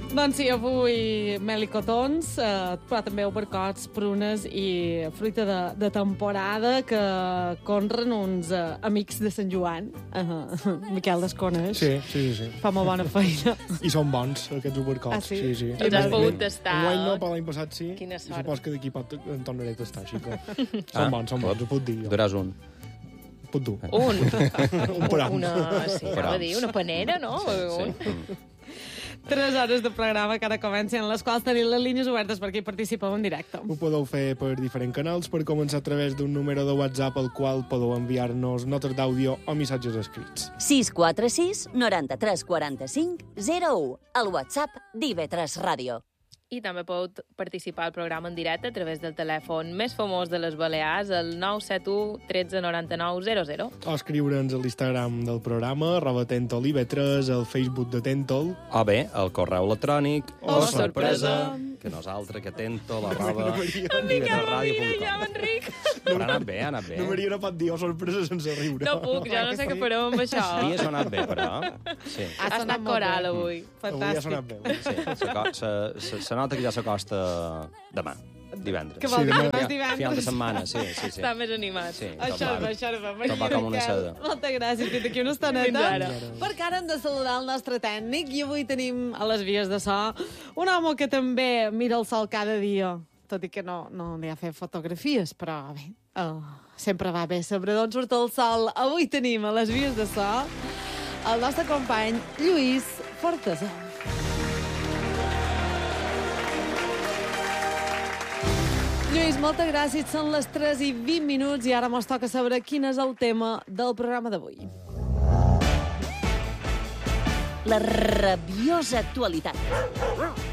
Doncs sí, avui melicotons, però també obercots, prunes i fruita de temporada que conren uns amics de Sant Joan. Miquel les coneix. Sí. Fa molt bona feina. I són bons, aquests obercots. Ah, sí? Sí. Els has pogut tastar. Enguany no, però l'any passat sí. Quina I sort. supos que d'aquí en tornaré a tastar, així que... Són bons, ho puc dir jo. Duràs un. Puc dur. Un pram. Sí, anava a dir, una panera, no? Sí. 3 hores de programa que ara comencen, les quals tenim les línies obertes perquè hi participeu en directe. Ho podeu fer per diferents canals, per començar a través d'un número de WhatsApp al qual podeu enviar-nos notes d'àudio o missatges escrits. 646 93 45 01, el WhatsApp d'IV3 Ràdio. I també podeu participar al programa en directe a través del telèfon més famós de les Balears, el 971 13 99 00. O escriure'ns a l'Instagram del programa, @tentol-IV3, al Facebook de Tentol. O bé, el correu electrònic, Oh, sorpresa, que nosaltres, que tento, la Miquel, Enric. Però ha anat bé. No m'hauria no pot dir sorpresa sense riure. No puc, jo no sé què farem amb això. Sí, ha sonat bé, però... Sí. Ha estat coral avui. Avui ha sonat bé. Sí, se nota que ja s'acosta demà, divendres. Que vol dir demà- que no és Final de divendres. setmana, sí. Està més animat. Sí, Això va. Tot va com una seda. Moltes gràcies. Fins aquí una Fins estoneta. ara. Perquè ara hem de saludar el nostre tècnic i avui tenim a les vies de so un home que també mira el sol cada dia, tot i que no li ha fet fotografies, però bé, sempre va bé saber d'on surt el sol. Avui tenim a les vies de so el nostre company Lluís Fortasó. Lluís, moltes gràcies. Són les 3:20 i ara mos toca saber quin és el tema del programa d'avui. La rabiosa actualitat.